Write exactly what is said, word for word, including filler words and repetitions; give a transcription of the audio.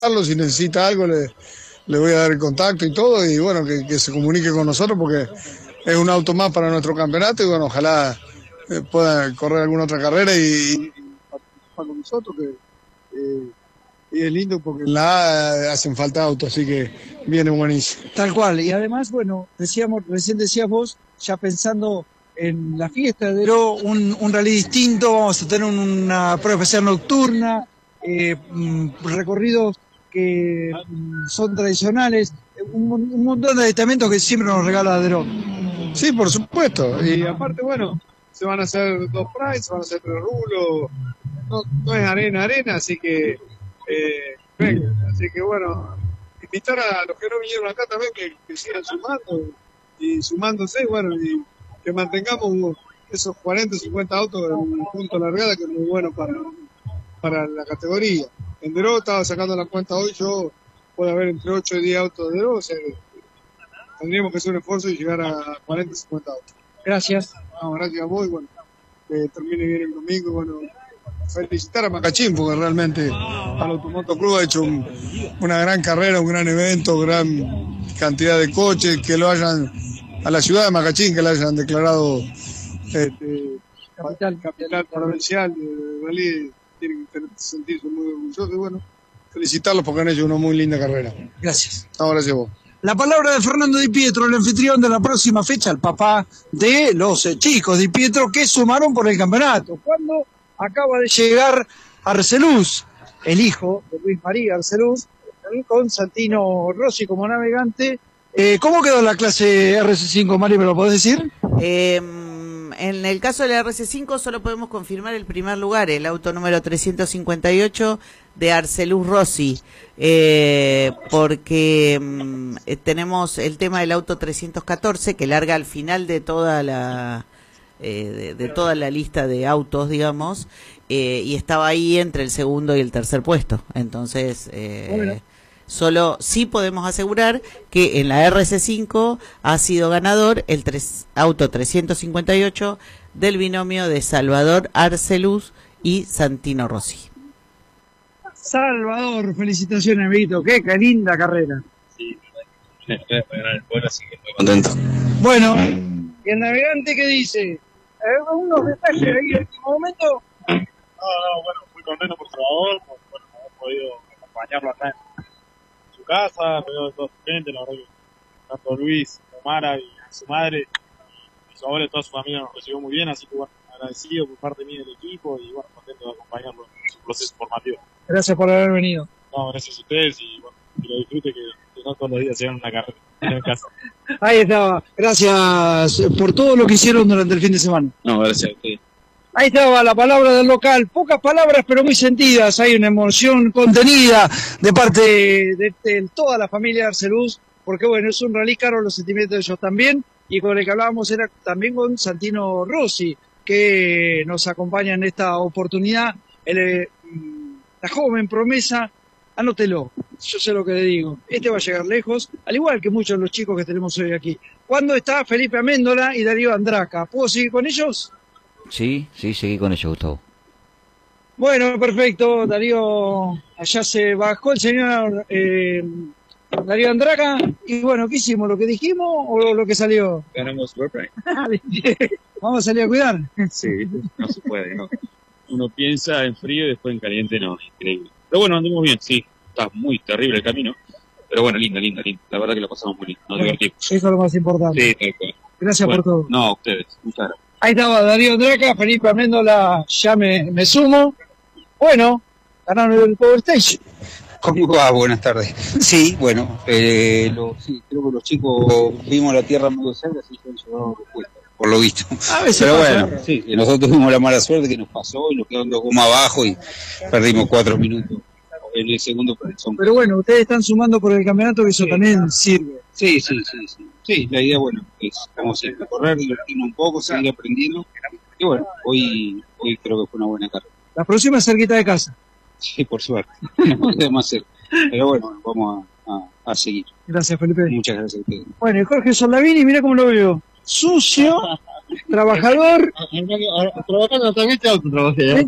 si necesita algo le, le voy a dar el contacto y todo, y bueno, que, que se comunique con nosotros porque es un auto más para nuestro campeonato y bueno, ojalá eh, pueda correr alguna otra carrera y, y participar con nosotros, que eh, y es lindo porque en la A hacen falta autos, así que viene buenísimo. Tal cual, y además, bueno, decíamos, recién decías vos, ya pensando en la fiesta de Ero, un, un rally distinto, vamos a tener una prueba especial nocturna, eh, recorridos que son tradicionales, un, un montón de aditamentos que siempre nos regala Dero. Sí, por supuesto, y aparte, bueno, se van a hacer dos prides, se van a hacer tres rulos, no, no es arena, arena, así que eh, venga, así que bueno, invitar a los que no vinieron acá también que, que sigan sumando y sumándose, bueno, y que mantengamos esos cuarenta, cincuenta autos en un punto de largada, que es muy bueno para, para la categoría. En Dero estaba sacando la cuenta hoy, yo puedo haber entre ocho y diez autos de Dero, o sea que tendríamos que hacer un esfuerzo y llegar a cuarenta, cincuenta autos. Gracias. No, gracias a vos y bueno, que termine bien el domingo y bueno, felicitar a Macachín porque realmente al Automoto Club ha hecho un, una gran carrera, un gran evento, gran cantidad de coches, que lo hayan, a la ciudad de Macachín, que la hayan declarado este, capital, capital provincial de rally, tienen que sentirse muy orgullosos y bueno, felicitarlos porque han hecho una muy linda carrera. Gracias. Ahora gracias a vos. La palabra de Fernando Di Pietro, el anfitrión de la próxima fecha, el papá de los eh, chicos Di Pietro que sumaron por el campeonato. Cuando acaba de llegar Arceluz, el hijo de Luis María Arceluz, con Santino Rossi como navegante. Eh, ¿Cómo quedó la clase R C cinco, Mari? ¿Me lo podés decir? Eh, en el caso de la R C cinco solo podemos confirmar el primer lugar, el auto número trescientos cincuenta y ocho de Arceluz Rossi, eh, porque mm, eh, tenemos el tema del auto trescientos catorce que larga al final de toda la eh, de, de toda la lista de autos, digamos, eh, y estaba ahí entre el segundo y el tercer puesto. Entonces, eh, bueno. Solo sí podemos asegurar que en la R C cinco ha sido ganador el tres, auto trescientos cincuenta y ocho del binomio de Salvador Arceluz y Santino Rossi. Salvador, felicitaciones, Vito, qué, qué linda carrera. Sí, estoy a ganar el pueblo, así que estoy contento. Bueno, ¿y el navegante qué dice? ¿Unos detalles ahí en este momento? No, no, bueno, muy contento por Salvador, por bueno, haber podido acompañarlo acá en su casa, pero de toda su gente, la verdad que tanto Luis, Omara y su madre, y su abuelo y toda su familia nos recibió muy bien, así que bueno, agradecido por parte mía del equipo y bueno, contento de acompañarlo en su proceso formativo. Gracias por haber venido. No, gracias a ustedes y bueno, que lo disfrute, que, que no todos los días se hagan una carrera en el caso. Ahí estaba. Gracias por todo lo que hicieron durante el fin de semana. No, gracias a ustedes. Ahí estaba la palabra del local, pocas palabras pero muy sentidas, hay una emoción contenida de parte de, de, de toda la familia de Arceluz, porque bueno, es un rally caro, los sentimientos de ellos también, y con el que hablábamos era también con Santino Rossi, que nos acompaña en esta oportunidad, el, la joven promesa, anótelo, yo sé lo que le digo, este va a llegar lejos, al igual que muchos de los chicos que tenemos hoy aquí. ¿Cuándo está Felipe Améndola y Darío Andraca? ¿Puedo seguir con ellos? Sí, sí, seguí con ellos, Gustavo. Bueno, perfecto, Darío, allá se bajó el señor eh, Darío Andraca, y bueno, ¿qué hicimos? ¿Lo que dijimos o lo que salió? Ganamos World Vamos a salir a cuidar. Sí, no se puede, ¿no? Uno piensa en frío y después en caliente, no, increíble. Pero bueno, andamos bien, sí, está muy terrible el camino, pero bueno, linda, linda, linda. La verdad que lo pasamos muy lindo, nos bueno, divertimos. Eso es lo más importante. Sí, tal cual. Gracias bueno, por todo. No, a ustedes, muchas gracias. Ahí estaba Darío Andraca, Felipe Améndola, ya me, me sumo. Bueno, ganaron el Power Stage. ¿Cómo va? Buenas tardes. Sí, bueno, eh, lo, sí, creo que los chicos vimos la tierra muy cerca, así que han llevado respuesta, por lo visto. A veces Pero pasa, bueno, sí, nosotros tuvimos la mala suerte que nos pasó y nos quedó dos gomas abajo y perdimos cuatro minutos en el segundo. Pero bueno, ustedes están sumando por el campeonato, que eso sí, también sirve. Sí, sí, sí, sí. Sí, la idea, bueno, es vamos a correr, divertirnos un poco, seguir aprendiendo. Y bueno, hoy, hoy creo que fue una buena carrera. La próxima es cerquita de casa. Sí, por suerte. No podemos hacer. Pero bueno, vamos a, a, a seguir. Gracias, Felipe. Muchas gracias a ustedes. Bueno, y Jorge Solavini, mira cómo lo veo. Sucio, trabajador. Trabajando también este auto trabajé.